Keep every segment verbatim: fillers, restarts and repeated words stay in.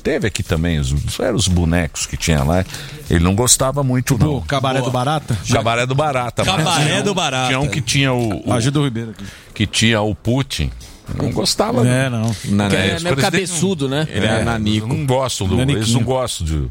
teve aqui também, os, eram os bonecos que tinha lá. Ele não gostava muito, não. O Cabaré Boa. do Barata? Cabaré do Barata. Cabaré tinha, do Barata. Tinha um que tinha o... o Ajuda o Ribeiro aqui. Que tinha o Putin. Não gostava, é, não. não. não é meio cabeçudo, né? Ele é, é nanico. Não gostam do... Eles não gostam de...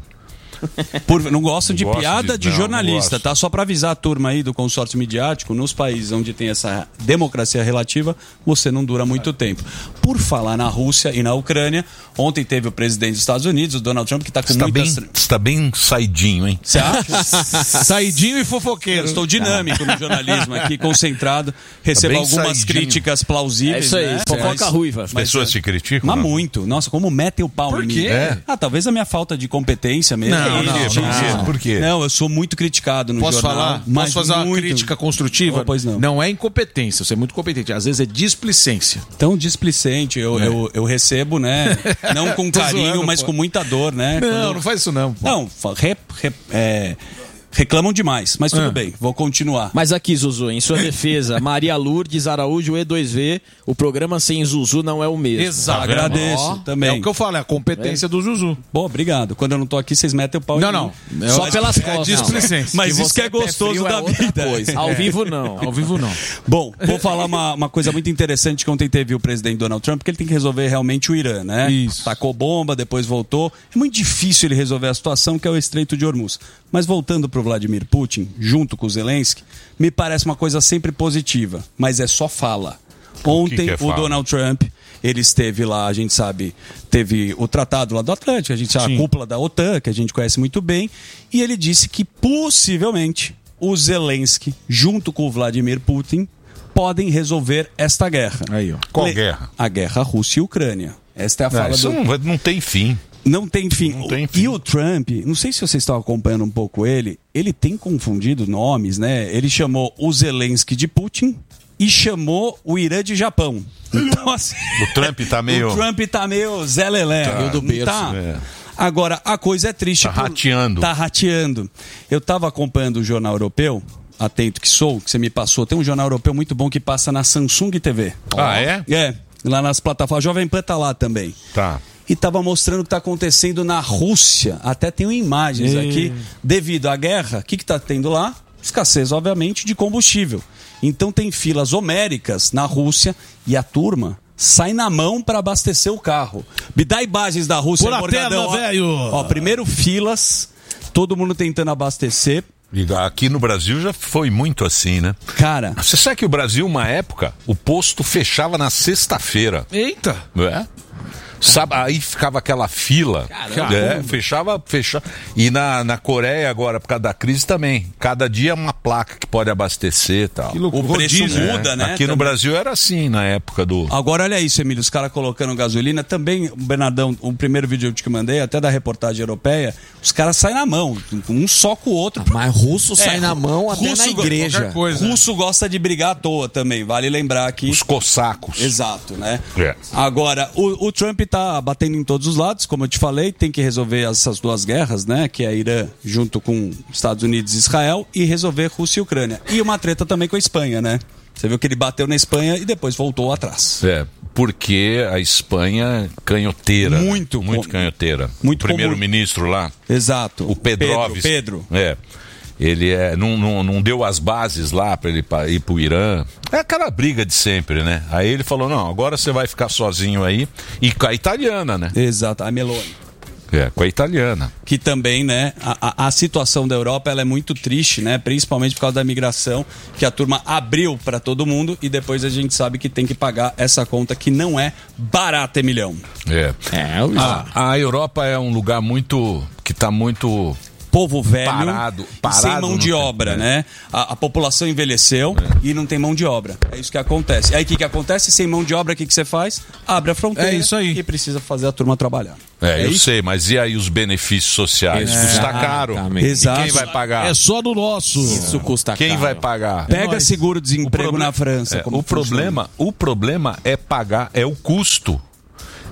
Por, não gostam de Gosto piada de, de não, jornalista, tá? Só para avisar a turma aí do consórcio midiático, nos países onde tem essa democracia relativa, você não dura muito tempo. Por falar na Rússia e na Ucrânia, ontem teve o presidente dos Estados Unidos, o Donald Trump, que tá com está muitas... Bem, está bem saidinho, hein? Você acha? Saidinho e fofoqueiro. Eu estou dinâmico no jornalismo aqui, concentrado. Recebo tá algumas saidinho. críticas plausíveis. É isso aí, né? fofoca ruiva. As pessoas se criticam? Mas muito. Nossa, como metem o pau Por em quê? mim. É. Ah, talvez a minha falta de competência mesmo. Não, Por não, quê? não, Por quê? Por quê? Não, eu sou muito criticado no Posso jornal. falar? Mas Posso fazer muito... uma crítica construtiva? Oh, pois não. Não é incompetência, você é muito competente. Às vezes é displicência. Tão displicente. Eu, é. eu, eu recebo, né? Não com carinho, zoando, mas pô. com muita dor, né? Não, Quando... não faz isso não. Pô. Não, re, re, é... reclamam demais, mas tudo ah. bem, vou continuar. Mas aqui, Zuzu, em sua defesa, Maria Lourdes Araújo, E dois V, o programa sem Zuzu não é o mesmo. Exato. Agradeço oh, também. É o que eu falo, é a competência é. do Zuzu. Bom, obrigado. Quando eu não tô aqui, vocês metem o pau não, em não. mim. Só pelas é costas. Displicência. Mas que isso que é gostoso da é vida. Coisa. Ao vivo, não. Ao vivo, não. Bom, vou falar uma, uma coisa muito interessante que ontem teve o presidente Donald Trump, que ele tem que resolver realmente o Irã, né? Isso. Tacou bomba, depois voltou. É muito difícil ele resolver a situação, que é o Estreito de Hormuz. Mas voltando para o Vladimir Putin, junto com o Zelensky, me parece uma coisa sempre positiva, mas é só fala. Ontem, que que é o fala? Donald Trump, ele esteve lá, a gente sabe, teve o tratado lá do Atlântico, a gente sabe, a cúpula da OTAN, que a gente conhece muito bem, e ele disse que possivelmente o Zelensky, junto com o Vladimir Putin, podem resolver esta guerra. Aí, ó. Qual Le- guerra? A guerra Rússia e Ucrânia. Esta é a fala Não, isso do... não, vai- não tem fim. Não tem fim. Não tem fim. E o Trump, não sei se vocês estão acompanhando um pouco ele, ele tem confundido nomes, né? Ele chamou o Zelensky de Putin e chamou o Irã de Japão. Então, assim, O Trump tá meio... o Trump tá meio Zé Lelé. Tá. do berço. Tá. É. Agora, a coisa é triste. Tá rateando. Tá rateando. Eu tava acompanhando o jornal europeu, atento que sou, que você me passou. Tem um jornal europeu muito bom que passa na Samsung T V. Ah, é? É, lá nas plataformas. Jovem Pan tá lá também. Tá. E estava mostrando o que está acontecendo na Rússia. Até tenho imagens e... aqui. Devido à guerra, o que está tendo lá? Escassez, obviamente, de combustível. Então tem filas homéricas na Rússia e a turma sai na mão para abastecer o carro. Me dá imagens da Rússia, Por a Morgadão. perna, velho! Ó, primeiro filas, todo mundo tentando abastecer. E aqui no Brasil já foi muito assim, né? Cara... Você sabe que o Brasil, uma época, o posto fechava na sexta-feira. Eita! Não é? Sabe, aí ficava aquela fila. Caramba. É, fechava, fechava. E na, na Coreia agora, por causa da crise também. Cada dia uma placa que pode abastecer e tal. Que loucura. O preço Rodízio, muda, É, né? Aqui no Também. Brasil era assim, na época do... Agora olha isso, Emílio, os caras colocando gasolina, também, o Bernardão, o primeiro vídeo que eu te mandei, até da reportagem europeia, os caras saem na mão, um só com o outro. Mas russo sai É, na mão até russo na go- igreja. qualquer coisa. Russo gosta de brigar à toa também, vale lembrar aqui. Os cossacos. Exato, né? É. Agora, o, o Trump tá batendo em todos os lados, como eu te falei, tem que resolver essas duas guerras, né? Que é a Irã junto com Estados Unidos e Israel, e resolver Rússia e Ucrânia. E uma treta também com a Espanha, né? Você viu que ele bateu na Espanha e depois voltou atrás. É, porque a Espanha canhoteira. Muito Muito com- canhoteira. muito o primeiro-ministro lá, Exato. o Pedrovic. Pedro. Pedro. É. Ele é, não, não, não deu as bases lá para ele pa- ir pro Irã. É aquela briga de sempre, né? Aí ele falou, não, agora você vai ficar sozinho aí. E com a italiana, né? Exato, a Meloni. É, com a italiana. Que também, né, a, a, a situação da Europa ela é muito triste, né, principalmente por causa da migração, que a turma abriu para todo mundo e depois a gente sabe que tem que pagar essa conta que não é barata, Emilhão. É. É, o A, a Europa é um lugar muito... que tá muito... Povo velho Parado, e parado sem mão no de tempo, obra, né? né? A, a população envelheceu e não tem mão de obra. É isso que acontece. Aí o que, que acontece? Sem mão de obra, o que, que você faz? Abre a fronteira É isso aí. e precisa fazer a turma trabalhar. É, É eu isso? sei, mas e aí os benefícios sociais? Custa caro. Exatamente. E Exato. quem vai pagar? É só do nosso. Isso custa Quem caro. vai pagar? Pega nós. seguro-desemprego O proble- na França. É, como o funciona. problema, o problema é pagar, é o custo.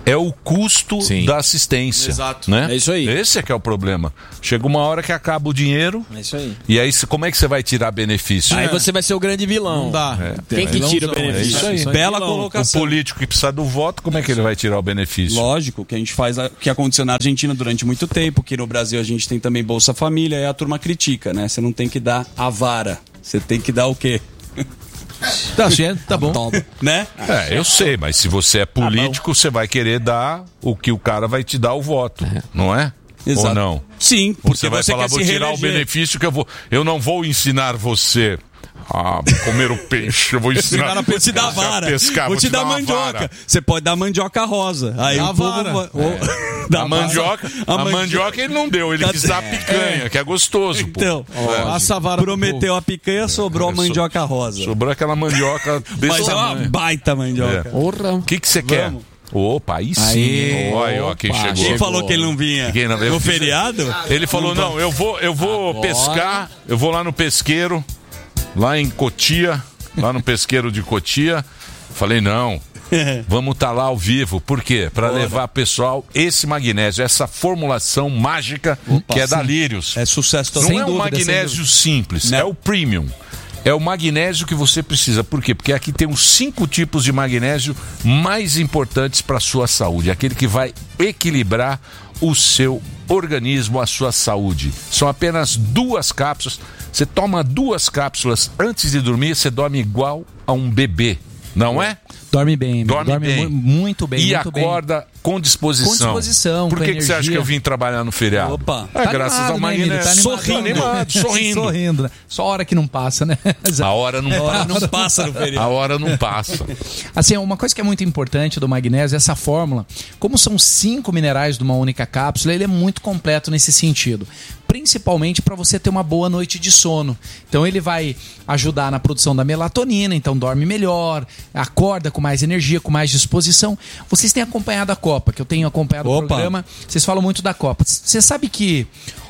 é o custo Sim. da assistência. Exato. Né? É isso aí. Esse é que é o problema. Chega uma hora que acaba o dinheiro. É isso aí. E aí, como é que você vai tirar benefício? Aí você vai ser o grande vilão. Não dá. Quem que tira o É benefício? isso aí. Bela O colocação. político que precisa do voto, como é que ele vai tirar o benefício? Lógico, que a gente faz, o que aconteceu na Argentina durante muito tempo, que no Brasil a gente tem também Bolsa Família, e a turma critica, né? Você não tem que dar a vara, você tem que dar o quê? Tá certo, tá bom. Né? É, eu sei, mas se você é político, você vai querer dar o que o cara vai te dar o voto, não é? Exato. Ou não? Sim, Ou porque você vai você falar, quer vou se tirar o reeleger. benefício que eu vou. Eu não vou ensinar você a comer o peixe, eu vou ensinar Vou te dar você a vara. pescar, vou te dar uma mandioca. vara. Você pode dar mandioca rosa. Aí Dá o a povo vara. vai- É. Dá A mandioca, a a mandi- mandioca ele não deu, ele quis dar a picanha, que é gostoso, pô. Então, Passa a vara pro prometeu a picanha, sobrou a É, so- mandioca rosa. Sobrou aquela mandioca desse Mas é uma tamanho. baita mandioca. É. Porra. O que que você quer? Opa, aí sim. Aí, Olha, ó, quem opa, chegou. Quem chegou. falou que ele não vinha? Quem não- eu no fiz- feriado? Ele falou, não, eu vou, eu vou Agora- pescar, eu vou lá no pesqueiro, lá em Cotia, lá no pesqueiro de Cotia. Falei, não, vamos estar lá ao vivo. Por quê? Para levar pessoal esse magnésio, essa formulação mágica Opa, que é da sim. Lírios. É sucesso Não total. é um dúvida, sem magnésio simples, Não. é o premium. É o magnésio que você precisa. Por quê? Porque aqui tem os cinco tipos de magnésio mais importantes para a sua saúde. Aquele que vai equilibrar o seu organismo, a sua saúde. São apenas duas cápsulas. Você toma duas cápsulas antes de dormir, você dorme igual a um bebê. Não é? Dorme bem, Dorme dorme bem. mu- muito bem, E muito bem. acorda com disposição. Com disposição, Por com que, que você acha energia. que eu vim trabalhar no feriado? Opa. É, Tá graças animado, ao né, Emílio? magnésio. Tá animado. sorrindo, animado, sorrindo. Sorrindo, né? Só a hora que não passa, né? A hora não passa. Não passa no feriado. A hora não passa. Assim, uma coisa que é muito importante do magnésio, essa fórmula, como são cinco minerais de uma única cápsula, ele é muito completo nesse sentido. Principalmente para você ter uma boa noite de sono. Então ele vai ajudar na produção da melatonina, então dorme melhor, acorda com mais energia, com mais disposição. Vocês têm acompanhado a Copa, que eu tenho acompanhado o Opa. programa, vocês falam muito da Copa. Você sabe que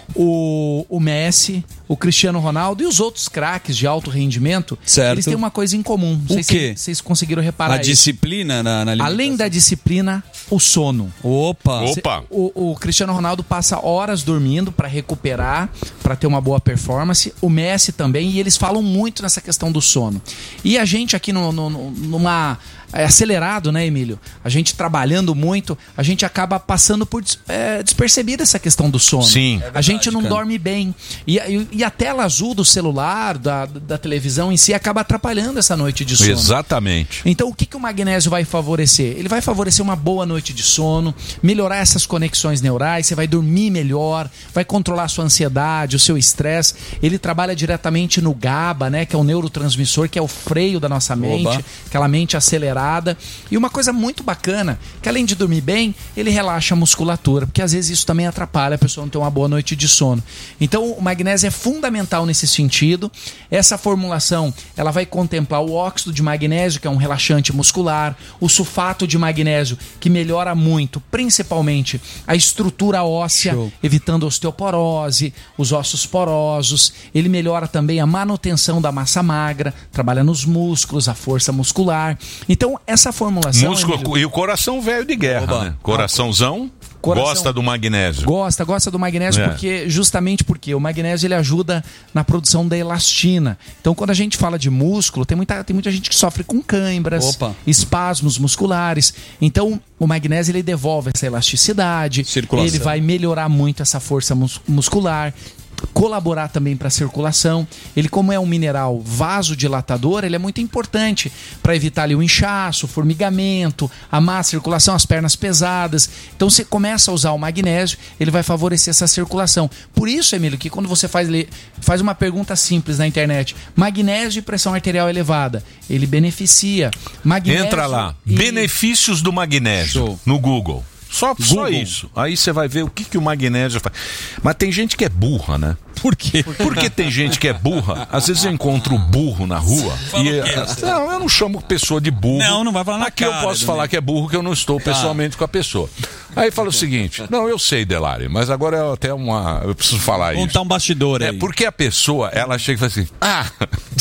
o, o Messi, o Cristiano Ronaldo e os outros craques de alto rendimento, Certo. eles têm uma coisa em comum. Não O sei quê? se vocês conseguiram reparar A isso. disciplina na, na Além da disciplina, o sono. Opa. Opa. O, o Cristiano Ronaldo passa horas dormindo para recuperar, para ter uma boa performance. O Messi também, e eles falam muito nessa questão do sono. E a gente aqui no, no, no- numa é acelerado, né, Emílio? A gente trabalhando muito, a gente acaba passando por des- é, despercebida essa questão do sono. Sim. A gente não cara. dorme bem. E, e, e a tela azul do celular, da, da televisão em si, acaba atrapalhando essa noite de sono. Exatamente. Então, o que, que o magnésio vai favorecer? Ele vai favorecer uma boa noite de sono, melhorar essas conexões neurais, você vai dormir melhor, vai controlar a sua ansiedade, o seu estresse. Ele trabalha diretamente no GABA, né, que é o neurotransmissor, que é o freio da nossa mente, Oba. aquela mente acelerada. E uma coisa muito bacana, que além de dormir bem, ele relaxa a musculatura, porque às vezes isso também atrapalha a pessoa não ter uma boa noite de sono. Então, o magnésio é fundamental nesse sentido. Essa formulação, ela vai contemplar o óxido de magnésio, que é um relaxante muscular, o sulfato de magnésio, que melhora muito, principalmente a estrutura óssea, Show. evitando a osteoporose, os ossos porosos. Ele melhora também a manutenção da massa magra, trabalha nos músculos, a força muscular. Então, essa formulação... Músculo, Emílio, e o coração velho de guerra, Oba. né? Coraçãozão Coração. gosta do magnésio. Gosta, gosta do magnésio É. porque justamente porque o magnésio ele ajuda na produção da elastina. Então, quando a gente fala de músculo, tem muita, tem muita gente que sofre com cãibras, Opa. espasmos musculares. Então, o magnésio ele devolve essa elasticidade, Circulação. ele vai melhorar muito essa força mus- muscular, colaborar também para a circulação. Ele, como é um mineral vasodilatador, ele é muito importante para evitar ali o inchaço, o formigamento, a má circulação, as pernas pesadas. Então você começa a usar o magnésio, ele vai favorecer essa circulação. Por isso, Emílio, que quando você faz, ele faz uma pergunta simples na internet, magnésio e pressão arterial elevada, ele beneficia. Magnésio Entra lá, e- benefícios do magnésio Show. no Google. Só, só Google. isso. Aí você vai ver o que, que o magnésio faz. Mas tem gente que é burra, né? Por quê? Porque tem gente que é burra. Às vezes eu encontro burro na rua e... Não, eu não chamo pessoa de burro. Não, não vai falar na Aqui cara, eu posso Domingos. falar que é burro, que eu não estou pessoalmente com a pessoa. Aí fala o seguinte, não, eu sei, Delari, mas agora é até uma... Eu preciso falar isso. Contar um bastidor aí. É, porque a pessoa, ela chega e fala assim, ah...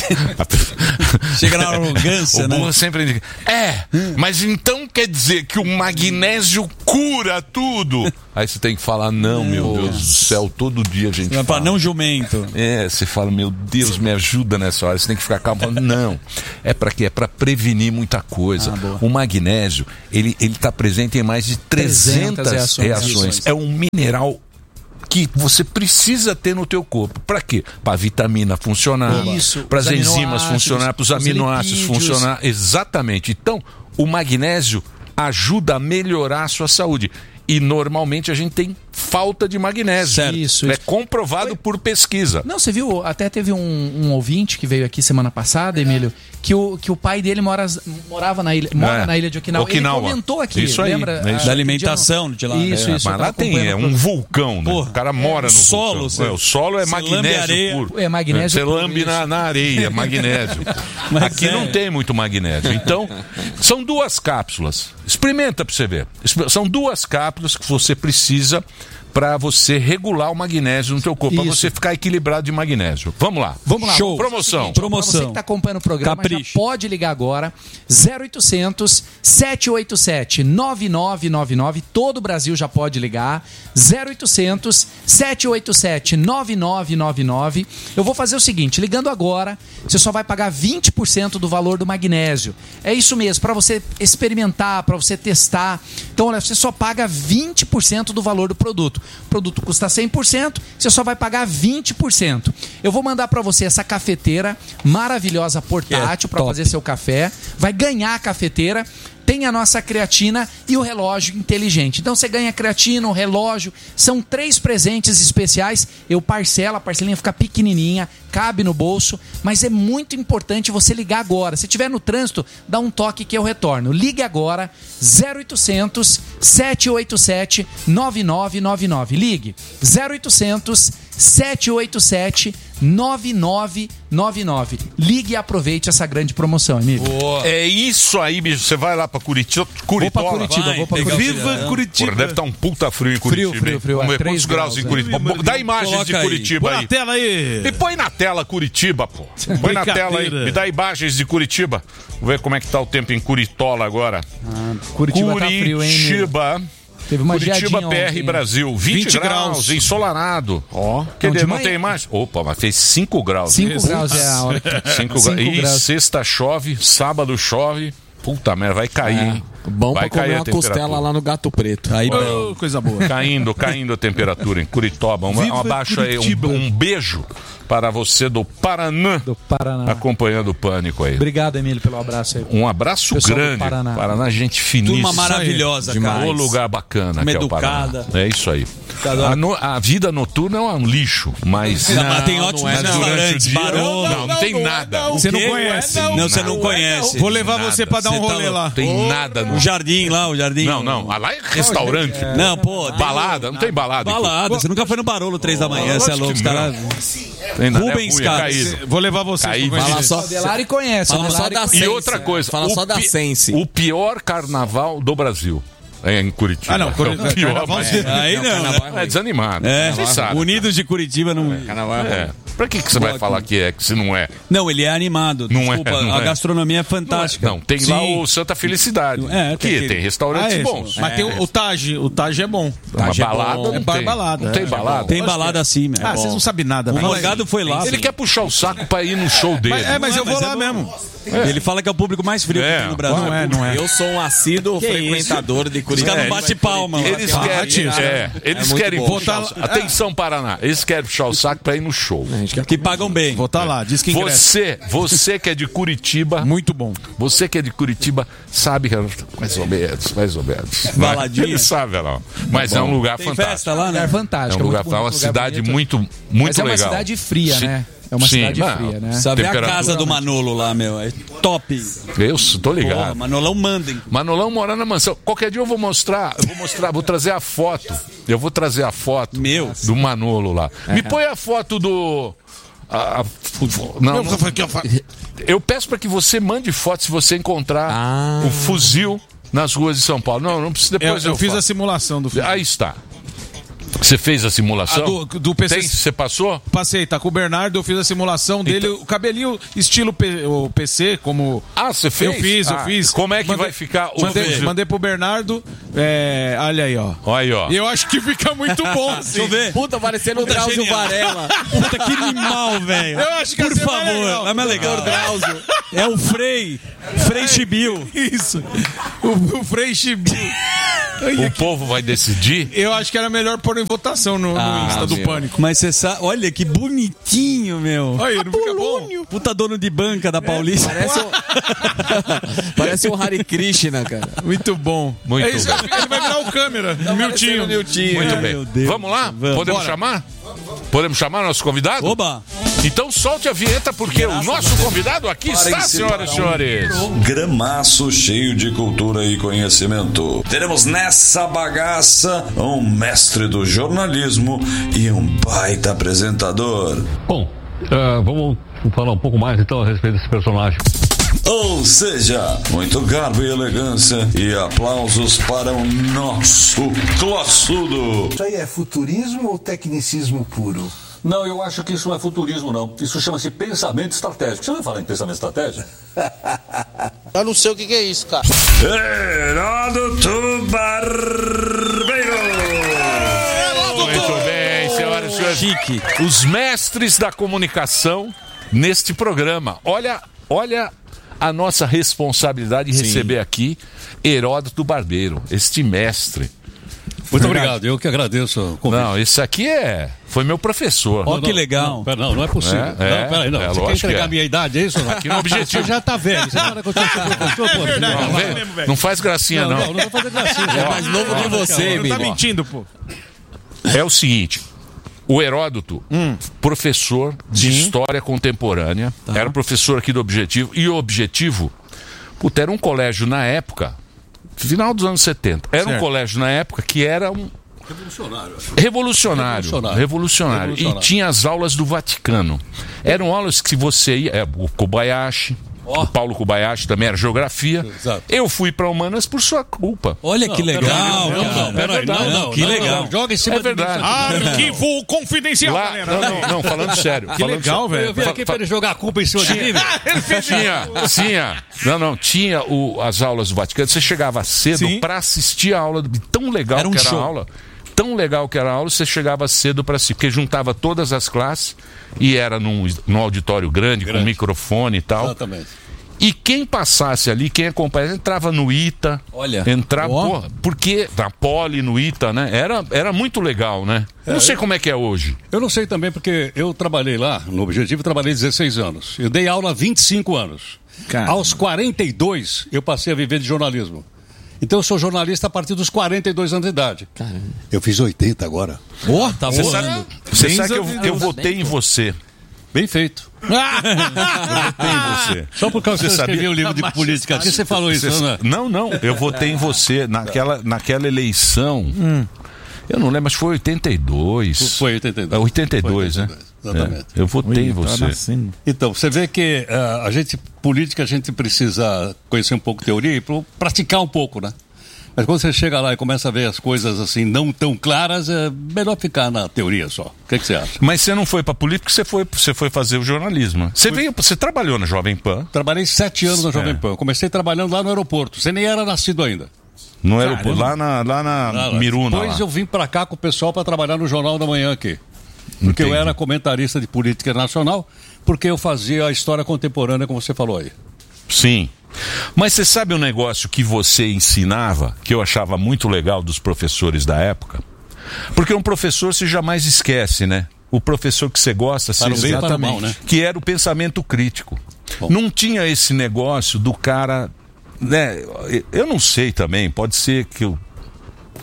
Chega na arrogância, o né? burro sempre diz, é, mas então quer dizer que o magnésio cura tudo? Aí você tem que falar, não, meu Deus do céu, todo dia a gente Vai fala. falar, não jumento. É, você fala, meu Deus, me ajuda nessa hora. Você tem que ficar calmo. Falando, não, é para quê? É para prevenir muita coisa. Ah, o magnésio, ele ele está presente em mais de trezentas, trezentas reações. reações. É um mineral que você precisa ter no teu corpo. Para quê? Para a vitamina funcionar, Isso, para as os enzimas aminoácidos, funcionar, para os os aminoácidos lipídios. funcionar. Exatamente. Então, o magnésio ajuda a melhorar a sua saúde. E normalmente a gente tem falta de magnésio. Certo. Isso, É isso. comprovado Foi- por pesquisa. Não, você viu, até teve um, um ouvinte que veio aqui semana passada, Emílio, que o, que o pai dele mora, morava na ilha, mora É. na ilha de Okinawa. Okinawa. Ele comentou aqui, Isso aí, lembra? é isso. Ah, Da aquele alimentação dia de lá. Isso, É, isso. eu mas lá tava tem é acompanhando um vulcão, né? Porra. O cara mora É, no solo, vulcão. você- É, o solo é você lambe magnésio areia. puro. É, magnésio Você puro, lambe isso. na, na areia, magnésio. Mas Aqui é. não tem muito magnésio. Então, são duas cápsulas. Experimenta pra você ver. Esp- São duas cápsulas que você precisa para você regular o magnésio no teu corpo, para Isso. você ficar equilibrado de magnésio. Vamos lá. Vamos lá. Show. Promoção. Seguinte, Promoção. Pra você que está acompanhando o programa, Capricho. já pode ligar agora. zero oitocentos, sete oito sete, nove nove nove nove. Todo o Brasil já pode ligar. zero oitocentos, sete oito sete, nove nove nove nove. Eu vou fazer o seguinte, ligando agora, você só vai pagar vinte por cento do valor do magnésio. É isso mesmo, para você experimentar, para você testar. Então, olha, você só paga vinte por cento do valor do produto. O produto custa cem por cento, você só vai pagar vinte por cento. Eu vou mandar para você essa cafeteira maravilhosa portátil para top. fazer seu café. Vai ganhar a cafeteira. Tem a nossa creatina e o relógio inteligente. Então você ganha a creatina, o relógio. São três presentes especiais. Eu parcelo, a parcelinha fica pequenininha, cabe no bolso. Mas é muito importante você ligar agora. Se estiver no trânsito, dá um toque que eu retorno. Ligue agora, zero oitocentos, sete oito sete, nove nove nove nove. Ligue, zero oitocentos, sete oito sete, nove nove nove nove. Ligue e aproveite essa grande promoção, amigo. É isso aí, bicho. Você vai lá pra Curitiba. Curitiba. Vou pra Curitiba, Vai, vou pra pegar o Curitiba. cidadão. Curitiba. Deve estar um puta frio em Curitiba. Frio, frio, hein? frio. Vamos É ver quantos três graus em graus, Curitiba. é. Dá imagens Coloca de aí. Curitiba Põe aí. na tela aí. Me põe na tela Curitiba, pô. Põe na tela aí. Me dá imagens de Curitiba. Vou ver como é que tá o tempo em Curitola agora. Curitiba tá frio, hein? amigo? Curitiba. Teve uma Curitiba geadinha P R ontem. Brasil, vinte, vinte graus, graus. ensolarado. Ó, quer Não, dizer, de não manhã- tem mais? Opa, mas fez cinco graus. cinco graus é a hora. cinco cinco graus. Ih, graus. sexta chove, sábado chove. Puta merda, vai cair, hein? Bom vai pra comer cair a uma costela temperatura. lá no Gato Preto. Aí, Ô, coisa boa. Caindo, caindo a temperatura em Curitiba. Um, Viva um abaixo aí, Curitiba. um, um beijo para você do Paraná, Do Paraná. acompanhando o Pânico aí. Obrigado, Emílio, pelo abraço aí. Um abraço Pessoal do grande. Paraná. Paraná, gente finíssima. turma maravilhosa, cara. O lugar bacana Uma que é o educada. Paraná. É isso aí. A, no- a vida noturna é um lixo, mas... Não, mas tem ótimos Mas durante o restaurantes, dia, Barolo. não, não, tem nada. Você não quê? conhece. Não, você não Não, conhece. Vou levar nada. você pra dar um Você tá rolê louco. lá. Tem nada no... O jardim lá, o jardim. Não, não. Ah, lá é restaurante. Não, pô. tem- Balada, não tem balada. Balada. Você nunca foi no Barolo três da manhã, você é lógico louco. Os que caras. Tem nada, Rubens, é ruim, é cara. caído. Vou levar você. Caí, pra conhecer. Fala só, O Delari conhece. Fala o só Delari da conhece. E Sense. outra coisa, Fala o só da pi- Sense. o pior carnaval do Brasil é em Curitiba. Ah, não, Curi- É o pior, carnaval mas sim. Aí não, né? é desanimado. É, Você sabe. Unidos de Curitiba não. É. Pra que, que você vai falar que é, que se não é? Não, ele é animado. Não é, Desculpa, não a é. gastronomia é fantástica. Não, tem Sim. lá o Santa Felicidade. É, que tem tem, aquele- restaurantes Ah, é, bons. Mas tem o, o Taj. O Taj é bom. Uma Taj é balada bom. não É bar tem. balada, Não tem é. balada. Tem balada assim, meu. Ah, vocês não sabem nada. O né? Morgado foi lá. Ele quer puxar o saco pra ir no show dele. É, mas Não é, eu vou mas lá é bom. mesmo. Ele fala que é o público mais frio É. que tem no Brasil. Não é, não é. Eu sou um assíduo frequentador de Os Curitiba. caras não É, bate palma. lá. Eles Ah, querem, tio. é, eles muito querem bom. puxar o saco. Atenção, Paraná. Eles querem puxar o saco pra ir no show. Que pagam bem. Vou estar lá. Diz que ingresso. Você, você que é de Curitiba, Muito bom. você que é de Curitiba, sabe que é mais ou menos, mais ou menos. Baladinha. Ele sabe, não. Mas é um lugar Tem fantástico. festa lá, Lugar né? É fantástico. um lugar, muito é uma bonito, lugar cidade bonito. muito, muito Mas é uma legal. cidade fria, Sim. né? É uma Sim, cidade não, fria, né? Sabe a Temperatura- casa do Manolo lá, meu? É top. Eu tô ligado. Porra, Manolão mandem. Manolão mora na mansão. Qualquer dia eu vou mostrar, eu vou mostrar, vou trazer a foto. Eu vou trazer a foto Meu. do Manolo lá. Me põe a foto do. a- a- não, não. Eu peço para que você mande foto se você encontrar Ah. o fuzil nas ruas de São Paulo. Não, não precisa Eu, depois. eu eu fiz falo. a simulação do filme. Aí está. Você fez a simulação? A do- do P C. Tem? Você passou? Passei, tá com o Bernardo, eu fiz a simulação dele, o cabelinho estilo P- o P C, como... Ah, você fez? Eu fiz, eu Ah, fiz. Como é que Mandei- vai ficar o Mandei, fuzil? mandei pro Bernardo, é, olha aí, ó. Olha aí, ó. E eu acho que fica muito bom, assim. Deixa eu ver. Puta, parecendo o Drauzio genial. Varela. Puta, que animal, velho. Eu acho que Por ia ser mais favor, legal. é mais legal. Doutor Drauzio. É o Frei. Frei Chibiu. Isso. O, o Frei Chibiu. O povo vai decidir? Eu acho que era melhor pôr em votação no, no Ah, Insta do meu. Pânico. Mas você sabe, olha que bonitinho, meu. Olha, não fica bom? Puta dono de banca da Paulista. Parece um... Parece um Hare Krishna, cara. Muito bom. Muito é isso, bom. Ele vai virar o câmera, o Miltinho. Miltinho. Muito Ai, bem. meu Deus. Vamos lá? Vamos. Podemos Bora. chamar? Podemos chamar nosso convidado? Oba. Então solte a vinheta, porque o nosso convidado aqui está, senhoras e senhores. Gramaço cheio de cultura e conhecimento. Teremos nessa bagaça um mestre do jornalismo e um baita apresentador. Bom, eh, vamos falar um pouco mais então a respeito desse personagem. Ou seja, muito garbo e elegância e aplausos para o nosso classudo. Isso aí é futurismo ou tecnicismo puro? Não, eu acho que isso não é futurismo, não. Isso chama-se pensamento estratégico. Você vai falar em pensamento estratégico? Eu não sei o que, que é isso, cara. Heródoto Barbeiro. Muito bem, senhoras e senhores. Chique. Os mestres da comunicação neste programa. Olha, olha a nossa responsabilidade em receber aqui Heródoto Barbeiro, este mestre. Muito obrigado, eu que agradeço o convite. Não, esse aqui é foi meu professor. Ó, que legal. Não, pera, não, não é possível. É, é, não, peraí, não. é, Você quer lógico entregar que é. a minha idade, é isso? Aqui no Objetivo. Você já tá velho. Você para que eu tô professor, pô. Não, vem, não faz gracinha, Não, não. não, não vou fazer gracinha. É mais novo que você, Não tá menino. mentindo, pô. É o seguinte, o Heródoto, professor de História Contemporânea, era professor aqui do Objetivo, e o Objetivo, puta, era um colégio na época, final dos anos setenta, era um Certo. colégio na época que era um Revolucionário. revolucionário, Revolucionário. revolucionário, Revolucionário. e tinha as aulas do Vaticano. Eram aulas que você ia, é, o Kobayashi, o Paulo Kobayashi também era geografia. Exato. Eu fui para humanas por sua culpa. Olha que legal, Não, não, cara. peraí, não, não. Que não, legal. não, Joga em cima É de mim, verdade. isso aqui. Arquivo confidencial, Lá, galera. não, não, não, falando sério. Que falando legal, sério. Eu velho. vim aqui pra ele jogar a culpa em cima de mim, velho. Tinha, tinha. Não, não, tinha o, as aulas do Vaticano. Você chegava cedo Sim. para assistir a aula. do- Tão legal Era um que era show. a aula. Tão legal que era a aula, você chegava cedo para assistir. Porque juntava todas as classes e era num, num auditório grande, com Grande. microfone e tal. Exatamente. E quem passasse ali, quem acompanhasse, entrava no ITA. Olha. Entrava, Ó. porra, porque na Poli, no ITA, né? Era, era muito legal, né? Eu não sei como é que é hoje. Eu não sei também porque eu trabalhei lá, no Objetivo, trabalhei dezesseis anos. Eu dei aula há vinte e cinco anos. Caramba. Aos quarenta e dois, eu passei a viver de jornalismo. Então eu sou jornalista a partir dos quarenta e dois anos de idade. Eu fiz oitenta agora. Ó, tá Você voando. sabe, você Bem sabe que eu, desafiador. eu votei em você. Bem feito. Eu votei em você. Só por causa que Você você escreveu sabia? um livro de política aqui, você falou isso, Você- né? Não, não, eu votei em você naquela, naquela eleição. Eu não lembro, mas foi oitenta e dois. Foi oitenta e dois. É, oitenta e dois, Foi né? oitenta e dois, exatamente. É, eu votei em você. Então, você vê que ah, a gente, política, a gente precisa conhecer um pouco de teoria e pro- praticar um pouco, né? Mas quando você chega lá e começa a ver as coisas assim não tão claras, é melhor ficar na teoria só. O que, que você acha? Mas você não foi pra política, porque você foi, você foi fazer o jornalismo. Você, veio, você trabalhou na Jovem Pan, Trabalhei sete anos na Jovem É. Pan. Comecei trabalhando lá no aeroporto. Você nem era nascido ainda. no aeroporto, lá na, lá na Lá, lá. Miruna. Depois lá. eu vim pra cá com o pessoal para trabalhar no Jornal da Manhã aqui. Porque eu Entendi. era comentarista de política nacional, porque eu fazia a história contemporânea, como você falou aí. Sim. Mas você sabe um negócio que você ensinava, que eu achava muito legal dos professores da época? Porque um professor você jamais esquece, né? O professor que você gosta, Para o você bem e para o mal, né? que era o pensamento crítico. Bom. Não tinha esse negócio do cara, né? Eu não sei também, pode ser que eu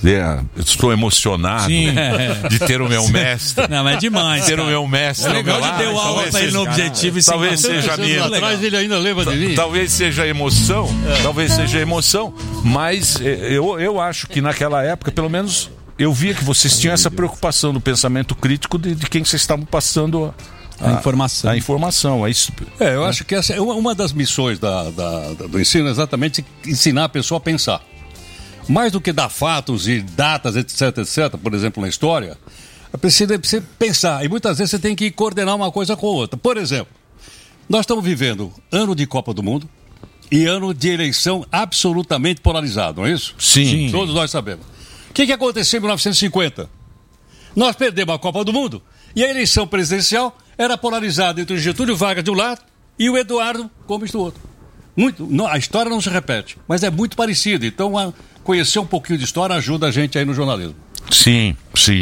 Eu estou emocionado Sim. de ter o meu mestre. Não, mas é demais. Ter cara. o meu mestre. É legal de deu aula pra ele no objetivo e se talvez seja a minha. Atrás ele ainda lembra de mim. Talvez seja emoção, é. talvez seja emoção, mas eu, eu acho que naquela época, pelo menos, eu via que vocês tinham essa preocupação do pensamento crítico de, de quem vocês estavam passando a, a informação. A informação. É, isso. É, eu acho que essa é uma, uma das missões da, da, da, do ensino, é exatamente ensinar a pessoa a pensar. Mais do que dar fatos e datas, etc, etc, por exemplo, na história, precisa, precisa pensar. E muitas vezes você tem que coordenar uma coisa com a outra. Por exemplo, nós estamos vivendo ano de Copa do Mundo e ano de eleição absolutamente polarizado, não é isso? Sim. Todos nós sabemos. O que, que aconteceu em mil novecentos e cinquenta? Nós perdemos a Copa do Mundo e a eleição presidencial era polarizada entre o Getúlio Vargas de um lado e o Eduardo Gomes do outro. Muito, não, a história não se repete, mas é muito parecida. Então, a, conhecer um pouquinho de história ajuda a gente aí no jornalismo. Sim, sim.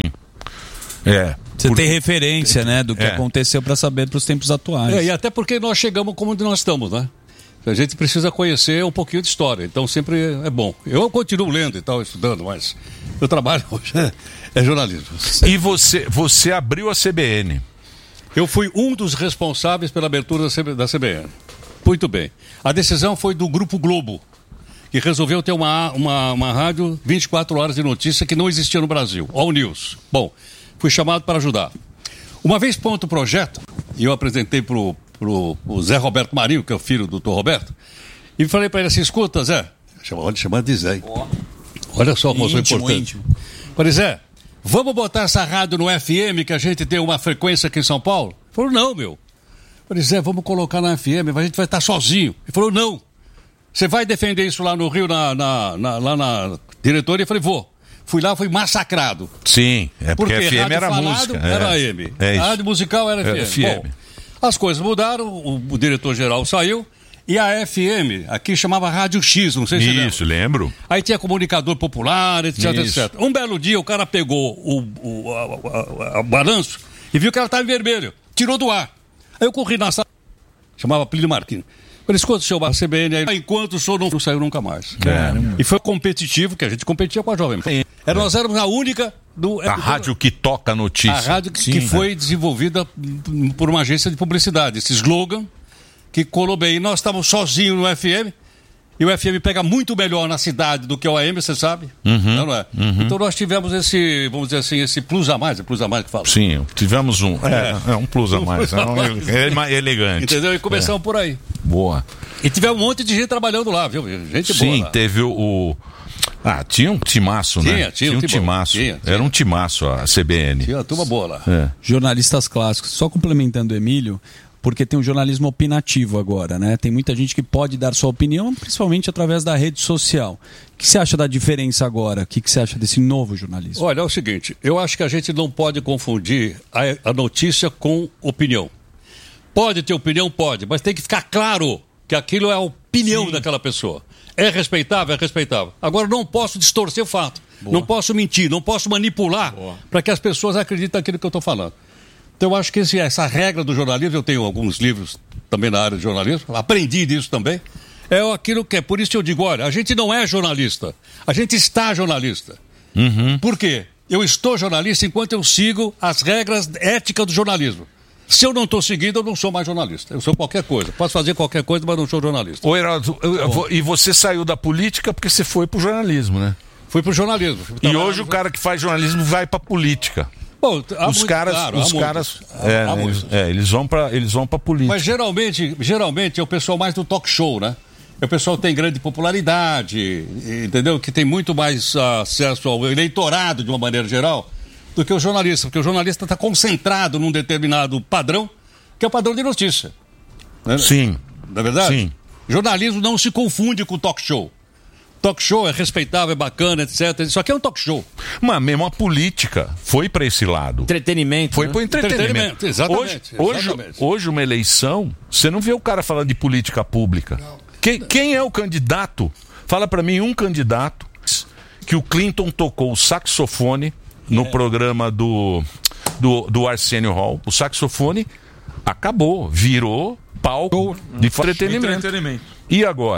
É. Você porque... tem referência, né, do que é. aconteceu para saber para os tempos atuais. É, e até porque nós chegamos como nós estamos, né? A gente precisa conhecer um pouquinho de história, então sempre é bom. Eu continuo lendo e tal, estudando, mas meu trabalho hoje é, é jornalismo. E você, você abriu a C B N? Eu fui um dos responsáveis pela abertura da C B N. Muito bem. A decisão foi do Grupo Globo, que resolveu ter uma, uma, uma rádio vinte e quatro horas de notícia que não existia no Brasil, All News. Bom, fui chamado para ajudar. Uma vez pronto o projeto, e eu apresentei para o Zé Roberto Marinho, que é o filho do doutor Roberto, e falei para ele assim, escuta, Zé, olha, chamando de Zé, oh. Olha só como eu sou importante. Íntimo. Falei, Zé, vamos botar essa rádio no F M, que a gente tem uma frequência aqui em São Paulo? Ele falou, não, meu. Falei, Zé, vamos colocar na F M, a gente vai estar sozinho. Ele falou, não. Você vai defender isso lá no Rio, na, na, na, lá na diretoria? Eu falei, vou. Fui lá, fui massacrado. Sim, é porque, porque M era falado, música. Era é, M. É a rádio musical era F M. É F M. Bom, as coisas mudaram, o, o diretor-geral saiu e a F M aqui chamava Rádio X, não sei se você Isso, lembro. Aí tinha comunicador popular, etc, Isso. etcétera. Um belo dia o cara pegou o, o a, a, a balanço e viu que ela estava em vermelho. Tirou do ar. Aí eu corri na sala, chamava Plínio Marquinhos. Falei, escuta, senhor, a C B N aí, enquanto o senhor não, não saiu nunca mais. É. E foi competitivo, que a gente competia com a Jovem Pan. É. Nós éramos a única... Do, a do, rádio que toca a notícia. A rádio que, Sim, que né? foi desenvolvida por uma agência de publicidade. Esse slogan que colou bem. E nós estávamos sozinhos no F M, e o F M pega muito melhor na cidade do que o A M, você sabe? Uhum, não, não é? Uhum. Então nós tivemos esse, vamos dizer assim, esse plus a mais, é plus a mais que fala. Sim, tivemos um, é, é um plus a mais, é, um, é elegante. Entendeu? E começamos é. por aí. Boa. E tivemos um monte de gente trabalhando lá, viu? Gente Sim, boa lá. teve o, o... Ah, tinha um timaço, tinha, né? Tinha, tinha um timaço. Tinha, tinha. Era um timaço a C B N. Tinha uma turma boa lá. É. Jornalistas clássicos. Só complementando o Emílio, porque tem um jornalismo opinativo agora, né? Tem muita gente que pode dar sua opinião, principalmente através da rede social. O que você acha da diferença agora? O que você acha desse novo jornalismo? Olha, é o seguinte, eu acho que a gente não pode confundir a, a notícia com opinião. Pode ter opinião? Pode, mas tem que ficar claro que aquilo é a opinião Sim. daquela pessoa. É respeitável? É respeitável. Agora, não posso distorcer o fato. Boa. Não posso mentir, não posso manipular para que as pessoas acreditem naquilo que eu estou falando. Então, eu acho que esse, essa regra do jornalismo, eu tenho alguns livros também na área de jornalismo, aprendi disso também, é aquilo que é. Por isso que eu digo, olha, a gente não é jornalista, a gente está jornalista. Uhum. Por quê? Eu estou jornalista enquanto eu sigo as regras éticas do jornalismo. Se eu não estou seguindo, eu não sou mais jornalista. Eu sou qualquer coisa. Posso fazer qualquer coisa, mas não sou jornalista. Ô, Heraldo, eu, eu vou, e você saiu da política porque você foi pro jornalismo, né? Fui pro jornalismo. E hoje o cara que faz jornalismo vai pra política. Bom, os muito, caras, claro, os caras, é, há eles, é, eles vão para, eles vão para política. Mas geralmente, geralmente é o pessoal mais do talk show, né? O pessoal tem grande popularidade, entendeu? Que tem muito mais uh, acesso ao eleitorado de uma maneira geral do que o jornalista, porque o jornalista está concentrado num determinado padrão, que é o padrão de notícia. Né? Sim. Não é verdade? Sim. Jornalismo não se confunde com talk show. Talk show é respeitável, é bacana, etcétera. Isso aqui é um talk show. Mas mesmo a política foi para esse lado. Entretenimento. Foi né? para o entretenimento. entretenimento. Exatamente, hoje, exatamente. Hoje, hoje, uma eleição, você não vê o cara falando de política pública. Quem, quem é o candidato? Fala para mim um candidato que o Clinton tocou o saxofone no é. programa do, do, do Arsenio Hall. O saxofone acabou, virou palco de entretenimento. entretenimento. E agora?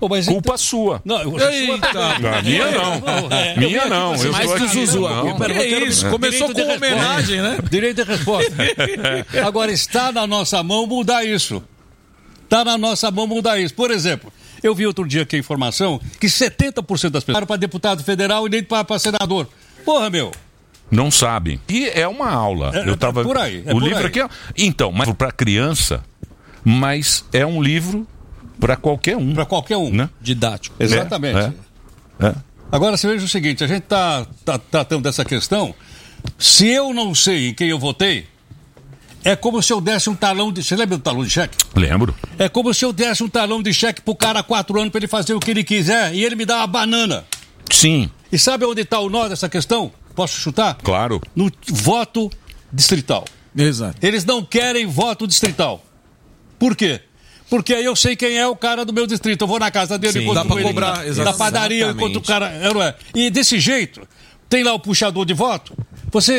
Pô, mas culpa então... sua. Não, eu... Eita. Não, minha não. É. Minha não. Eu mais que o Zuzu. Que é isso? Começou com homenagem, né? Direito de resposta. Agora, está na nossa mão mudar isso. Está na nossa mão mudar isso. Por exemplo, eu vi outro dia aqui a informação que setenta por cento das pessoas para deputado federal e nem para senador. Porra, meu. Não sabem. E é uma aula. É, eu tava... é por aí. É o por livro aí. aqui é... Então, mas para criança, mas é um livro para qualquer um. Para qualquer um. Né? Didático. Exatamente. É, é, é. Agora, você veja o seguinte, a gente está tá, tratando dessa questão. Se eu não sei em quem eu votei, é como se eu desse um talão de... Você lembra do talão de cheque? Lembro. É como se eu desse um talão de cheque pro cara há quatro anos para ele fazer o que ele quiser e ele me dá uma banana. Sim. E sabe onde está o nó dessa questão? Posso chutar? Claro. No voto distrital. Exato. Eles não querem voto distrital. Por quê? Porque aí eu sei quem é o cara do meu distrito. Eu vou na casa dele, Sim, enquanto dá pra ele cobrar, na, exatamente. na padaria, enquanto o cara... É, não é? E desse jeito, tem lá o puxador de voto. Você